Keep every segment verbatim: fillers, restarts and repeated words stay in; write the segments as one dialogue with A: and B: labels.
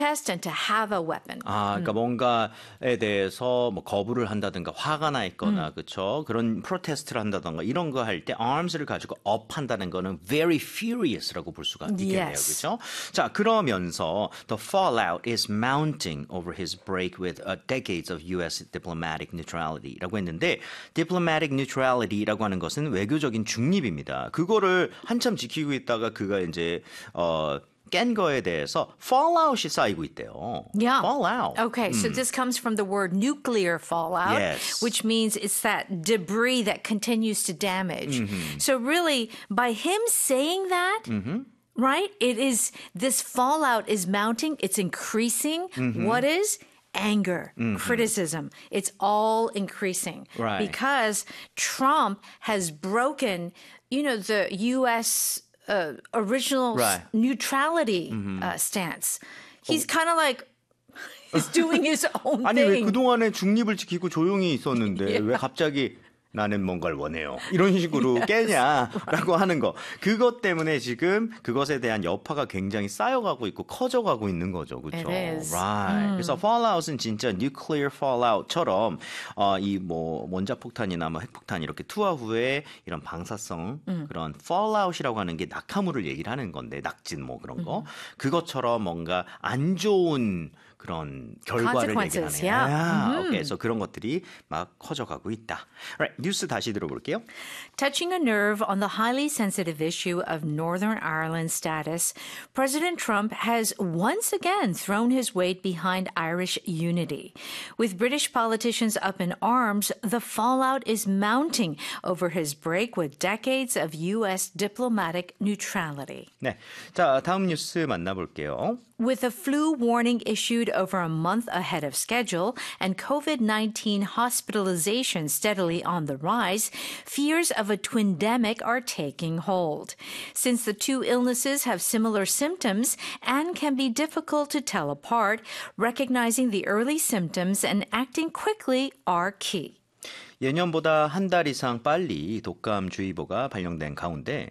A: and to have a weapon.
B: 아, 그러니까 뭔가에 대해서 뭐 거부를 한다든가 화가 나 있거나 음. 그렇죠. 그런 프로테스트를 한다든가 이런 거 할 때 arms를 가지고 up 한다는 거는 very furious라고 볼 수가 있겠네요.
A: Yes.
B: 그렇죠? 자, 그러면서 the fallout is mounting over his break with uh, decades of U S diplomatic neutrality라고 했는데 diplomatic neutrality라고 하는 것은 외교적인 중립입니다. 그거를 한참 지키고 있다가 그가 이제 어 깬 거에 대해서 fallout이 쌓이고 있대요.
A: Yeah.
B: Fallout.
A: Okay, so this comes from the word nuclear fallout,
B: Yes.
A: which means it's that debris that continues to damage. Mm-hmm. So really, by him saying that, mm-hmm. right, it is, this fallout is mounting, it's increasing. Mm-hmm. What is? Anger, mm-hmm. criticism. It's all increasing.
B: Right.
A: Because Trump has broken, you know, the U S Uh, original
B: right.
A: neutrality mm-hmm. uh, stance. He's kind of like he's doing his own
B: 아니,
A: thing.
B: 왜 그동안에 중립을 지키고 조용히 있었는데 yeah. 왜 갑자기 나는 뭔가를 원해요. 이런 식으로 yes. 깨냐라고 하는 거. 그것 때문에 지금 그것에 대한 여파가 굉장히 쌓여가고 있고 커져가고 있는 거죠. 그렇죠?
A: It is.
B: Right.
A: 음.
B: 그래서 fallout은 진짜 nuclear fallout처럼 어, 이 뭐 원자폭탄이나 뭐 핵폭탄 이렇게 투하 후에 이런 방사성 음. 그런 fallout이라고 하는 게 낙하물을 얘기를 하는 건데 낙진 뭐 그런 거. 음. 그것처럼 뭔가 안 좋은 그런 결과를 얘기하네요.
A: Yeah.
B: 아, 오케이. 그래서 그런 것들이 막 커져가고 있다. Right. 뉴스 다시 들어볼게요.
A: Touching a nerve on the highly sensitive issue of Northern Ireland's status, President Trump has once again thrown his weight behind Irish unity. With British politicians up in arms, the fallout is mounting over his break with decades of U S diplomatic neutrality.
B: 네. 자, 다음 뉴스 만나볼게요.
A: With a flu warning issued over a month ahead of schedule and COVID nineteen hospitalizations steadily on the rise, fears of a twindemic are taking hold. Since the two illnesses have similar symptoms and can be difficult to tell apart, recognizing the early symptoms and acting quickly are key.
B: 예년보다 한 달 이상 빨리 독감주의보가 발령된 가운데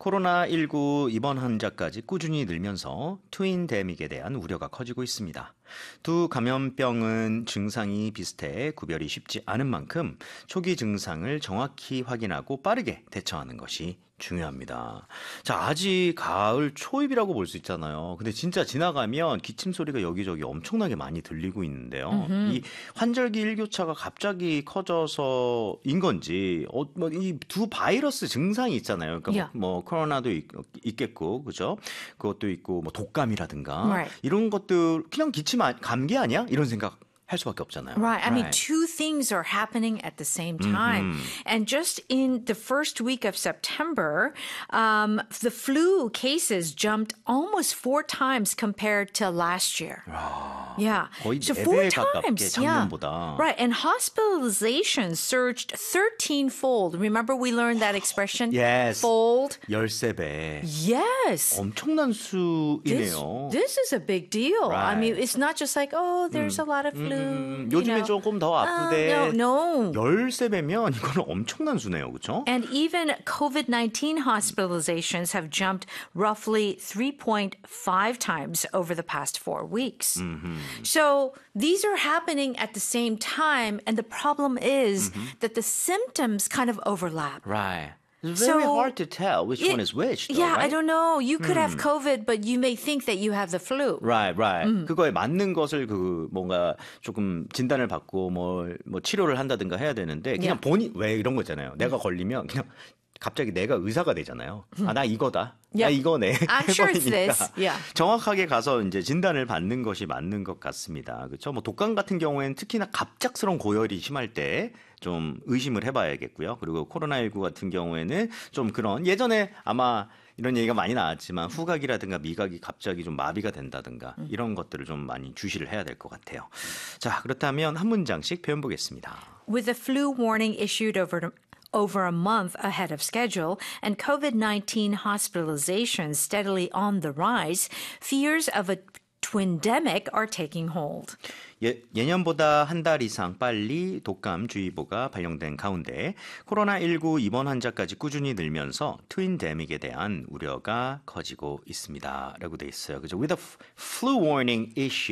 B: 코로나십구 입원 환자까지 꾸준히 늘면서 트윈데믹에 대한 우려가 커지고 있습니다. 두 감염병은 증상이 비슷해 구별이 쉽지 않은 만큼 초기 증상을 정확히 확인하고 빠르게 대처하는 것이 중요합니다. 자, 아직 가을 초입이라고 볼 수 있잖아요. 근데 진짜 지나가면 기침 소리가 여기저기 엄청나게 많이 들리고 있는데요. 음흠. 이 환절기 일교차가 갑자기 커져서인 건지, 어, 뭐 이 두 바이러스 증상이 있잖아요. 그러니까 yeah. 뭐 코로나도 있, 있겠고, 그죠? 그것도 있고, 뭐 독감이라든가
A: right.
B: 이런 것들 그냥 기침 감기 아니야? 이런 생각. 할 수밖에 없잖아요.
A: Right. I
B: right.
A: mean, two things are happening at the same time. Mm-hmm. And just in the first week of September, um, the flu cases jumped almost four times compared to last year.
B: 아,
A: yeah.
B: 거의
A: so
B: 네
A: four
B: 배
A: times.
B: 가깝게 작년보다.
A: Yeah. Right. And hospitalizations surged thirteen-fold. Remember we learned that expression?
B: Yes.
A: Fold.
B: 열세 배.
A: Yes.
B: 엄청난 수이네요.
A: This, this is a big deal.
B: Right.
A: I mean, it's not just like, oh, there's
B: 음.
A: a lot of flu.
B: 음, 요즘에
A: know.
B: 조금 더 아프대.
A: Uh, no, no.
B: 열세 배면 이거는 엄청난 수네요. 그렇죠?
A: And even COVID nineteen hospitalizations have jumped roughly three point five times over the past four weeks. Mm-hmm. So these are happening at the same time, and the problem is mm-hmm. that the symptoms kind of overlap.
B: Right. It's very
A: so,
B: hard to tell which
A: it,
B: one is which. Though,
A: yeah,
B: right?
A: I don't know. You could have COVID, but you may think that you have the flu.
B: Right, right.
A: 음.
B: 그거에 맞는 것을 그 뭔가 조금 진단을 받고 뭐, 뭐 치료를 한다든가 해야 되는데 그냥
A: Yeah.
B: 본인 왜 이런 거 있잖아요. 내가 걸리면 그냥 갑자기 내가 의사가 되잖아요. 아, 나 이거다.
A: Yeah.
B: 나 이거네.
A: I'm sure it's this. Yeah.
B: 정확하게 가서 이제 진단을 받는 것이 맞는 것 같습니다. 그렇죠? 뭐 독감 같은 경우에는 특히나 갑작스러운 고열이 심할 때 좀 의심을 해봐야겠고요. 그리고 코로나십구 같은 경우에는 좀 그런 예전에 아마 이런 얘기가 많이 나왔지만 후각이라든가 미각이 갑자기 좀 마비가 된다든가 이런 것들을 좀 많이 주시를 해야 될 것 같아요. 자, 그렇다면 한 문장씩 표현 보겠습니다.
A: With a flu warning issued over over a month ahead of schedule and COVID nineteen hospitalizations steadily on the rise, fears of a twindemic are taking hold.
B: 예, 예년보다 한 달 이상 빨리 독감주의보가 발령된 가운데 코로나십구 입원 환자까지 꾸준히 늘면서 트윈데믹에 대한 우려가 커지고 있습니다. 라고 돼 있어요. 그죠? With a flu warning issue